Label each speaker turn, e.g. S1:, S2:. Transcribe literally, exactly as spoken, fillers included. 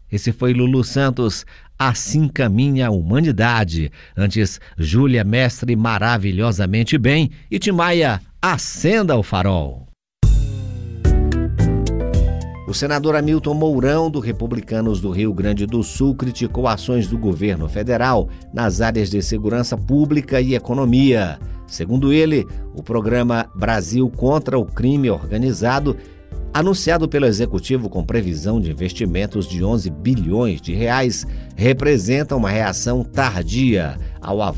S1: Esse foi Lulu Santos, Assim Caminha a Humanidade. Antes, Júlia Mestre, Maravilhosamente Bem. E Tim Maia, Acenda o Farol. O senador Hamilton Mourão, do Republicanos do Rio Grande do Sul, criticou ações do governo federal nas áreas de segurança pública e economia. Segundo ele, o programa Brasil contra o Crime Organizado, anunciado pelo Executivo com previsão de investimentos de onze bilhões de reais, representa uma reação tardia ao avanço